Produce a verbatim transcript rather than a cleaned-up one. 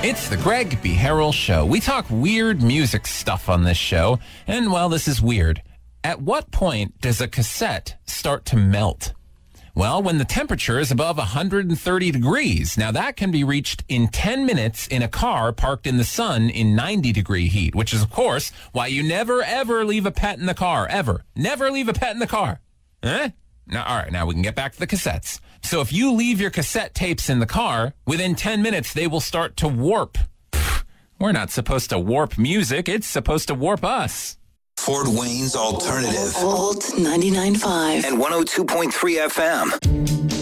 It's the Greg B. Harrell Show. We talk weird music stuff on this show, and, well, this is weird. At what point does a cassette start to melt? Well, when the temperature is above one hundred thirty degrees. Now, that can be reached in ten minutes in a car parked in the sun in ninety degree heat, which is, of course, why you never, ever leave a pet in the car, ever. Never leave a pet in the car. Huh? Now, all right, now we can get back to the cassettes. So if you leave your cassette tapes in the car, within ten minutes, they will start to warp. Pfft, we're not supposed to warp music. It's supposed to warp us. Fort Wayne's Alternative. Old ninety-nine point five. And one oh two point three F M.